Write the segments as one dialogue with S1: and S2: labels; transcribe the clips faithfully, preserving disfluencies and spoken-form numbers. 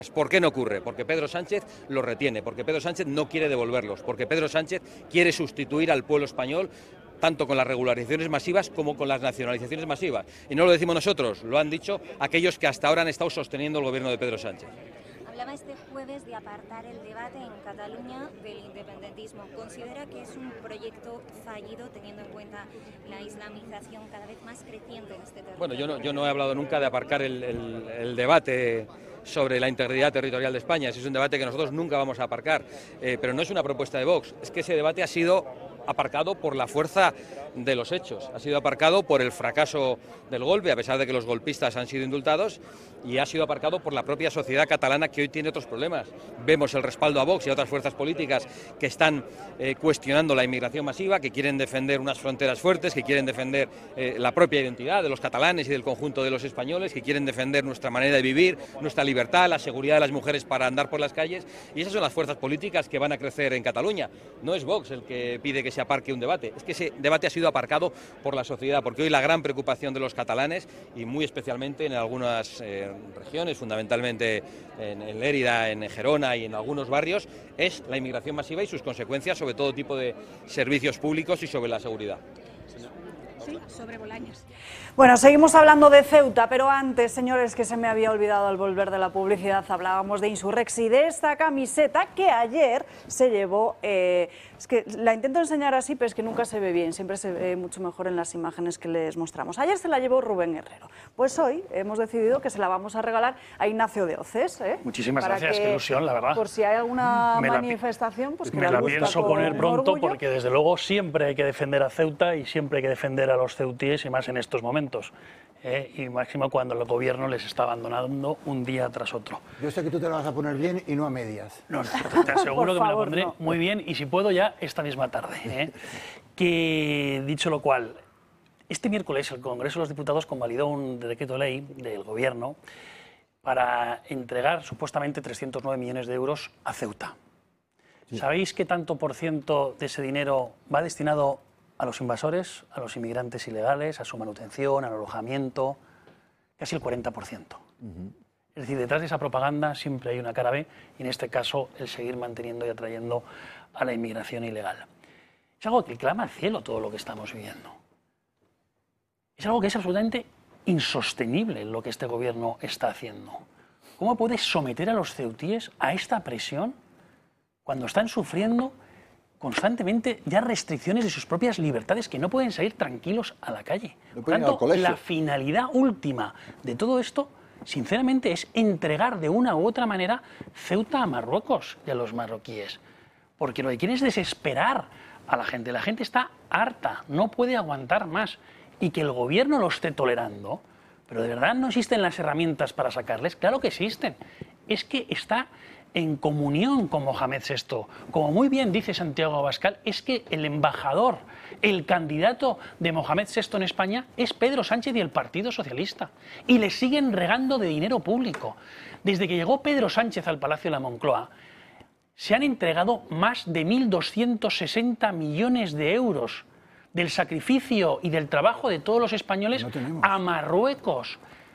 S1: ¿Por qué no ocurre? Porque Pedro Sánchez los retiene, porque Pedro Sánchez no quiere devolverlos, porque Pedro Sánchez quiere sustituir al pueblo español tanto con las regularizaciones masivas como con las nacionalizaciones masivas. Y no lo decimos nosotros, lo han dicho aquellos que hasta ahora han estado sosteniendo el gobierno de Pedro Sánchez.
S2: Hablaba este jueves de apartar el debate en Cataluña del independentismo. ¿Considera que es un proyecto fallido teniendo en cuenta la islamización cada vez más creciente en este territorio?
S1: Bueno, yo no, yo no he hablado nunca de aparcar el, el, el debate sobre la integridad territorial de España. Ese es un debate que nosotros nunca vamos a aparcar, eh, pero no es una propuesta de Vox, es que ese debate ha sido aparcado por la fuerza de los hechos, ha sido aparcado por el fracaso del golpe, a pesar de que los golpistas han sido indultados, y ha sido aparcado por la propia sociedad catalana, que hoy tiene otros problemas. Vemos el respaldo a Vox y a otras fuerzas políticas que están eh, cuestionando la inmigración masiva, que quieren defender unas fronteras fuertes, que quieren defender eh, la propia identidad de los catalanes y del conjunto de los españoles, que quieren defender nuestra manera de vivir, nuestra libertad, la seguridad de las mujeres para andar por las calles, y esas son las fuerzas políticas que van a crecer en Cataluña. No es Vox el que pide que se aparque un debate, es que ese debate ha sido aparcado por la sociedad, porque hoy la gran preocupación de los catalanes, y muy especialmente en algunas eh, regiones, fundamentalmente en, en Lérida, en Gerona y en algunos barrios, es la inmigración masiva y sus consecuencias sobre todo tipo de servicios públicos y sobre la seguridad.
S3: Sí, sobre Bolaños.
S4: Bueno, seguimos hablando de Ceuta, pero antes, señores, que se me había olvidado al volver de la publicidad, hablábamos de Insurrex y de esta camiseta que ayer se llevó, eh, es que la intento enseñar así, pero es que nunca se ve bien, siempre se ve mucho mejor en las imágenes que les mostramos. Ayer se la llevó Rubén Herrero, pues hoy hemos decidido que se la vamos a regalar a Ignacio de Oces. ¿eh?
S5: Muchísimas
S4: Para
S5: gracias,
S4: que,
S5: qué ilusión, la verdad.
S4: Por si hay alguna
S5: me
S4: manifestación, pues que
S5: me
S4: la,
S5: la
S4: luzca
S5: pienso
S4: con
S5: poner pronto,
S4: orgullo.
S5: porque desde luego siempre hay que defender a Ceuta y siempre hay que defender a los ceutíes, y más en estos momentos. Eh, y máximo cuando el gobierno les está abandonando un día tras otro.
S6: Yo sé que tú te la vas a poner bien y no a medias.
S5: No, no, te aseguro que me la
S4: favor,
S5: pondré
S4: no.
S5: muy bien, y si puedo ya esta misma tarde. ¿eh? Que, dicho lo cual, este miércoles el Congreso de los Diputados convalidó un decreto de ley del gobierno para entregar supuestamente trescientos nueve millones de euros a Ceuta. Sí. ¿Sabéis qué tanto por ciento de ese dinero va destinado a los invasores, a los inmigrantes ilegales, a su manutención, al alojamiento? Casi el cuarenta por ciento. Uh-huh. Es decir, detrás de esa propaganda siempre hay una cara B, y en este caso el seguir manteniendo y atrayendo a la inmigración ilegal. Es algo que clama al cielo todo lo que estamos viviendo. Es algo que es absolutamente insostenible lo que este gobierno está haciendo. ¿Cómo puede someter a los ceutíes a esta presión cuando están sufriendo constantemente ya restricciones de sus propias libertades, que no pueden salir tranquilos a la calle?
S6: No
S5: Por tanto, la finalidad última de todo esto, sinceramente, es entregar de una u otra manera Ceuta a Marruecos y a los marroquíes. Porque lo que quieren es desesperar a la gente. La gente está harta, no puede aguantar más. Y que el gobierno lo esté tolerando, pero de verdad no existen las herramientas para sacarles. Claro que existen. Es que está en comunión con Mohamed sexto. Como muy bien dice Santiago Abascal, es que el embajador, el candidato de Mohamed sexto en España es Pedro Sánchez y el Partido Socialista. Y le siguen regando de dinero público. Desde que llegó Pedro Sánchez al Palacio de la Moncloa, se han entregado más de mil doscientos sesenta millones de euros del sacrificio y del trabajo de todos los españoles no a Marruecos.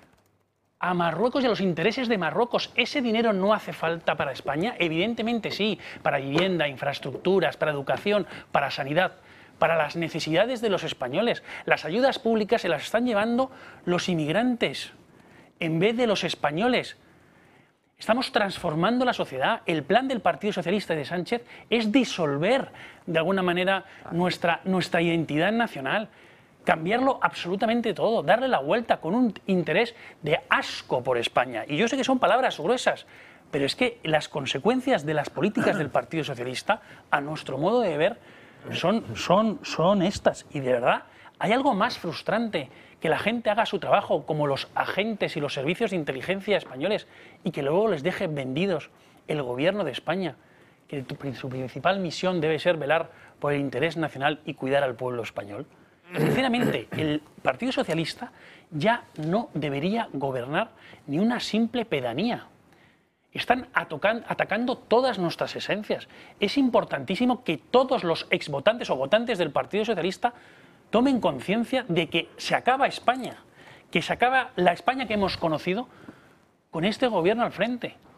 S5: A Marruecos y a los intereses de Marruecos. ¿Ese dinero no hace falta para España? Evidentemente sí, para vivienda, infraestructuras, para educación, para sanidad, para las necesidades de los españoles. Las ayudas públicas se las están llevando los inmigrantes en vez de los españoles. Estamos transformando la sociedad. El plan del Partido Socialista y de Sánchez es disolver de alguna manera nuestra, nuestra identidad nacional. Cambiarlo absolutamente todo, darle la vuelta con un interés de asco por España. Y yo sé que son palabras gruesas, pero es que las consecuencias de las políticas del Partido Socialista, a nuestro modo de ver, son, son, son estas. Y de verdad, hay algo más frustrante: que la gente haga su trabajo como los agentes y los servicios de inteligencia españoles y que luego les deje vendidos el gobierno de España, que su principal misión debe ser velar por el interés nacional y cuidar al pueblo español. Sinceramente, el Partido Socialista ya no debería gobernar ni una simple pedanía. Están atacando todas nuestras esencias. Es importantísimo que todos los exvotantes o votantes del Partido Socialista tomen conciencia de que se acaba España, que se acaba la España que hemos conocido con este gobierno al frente.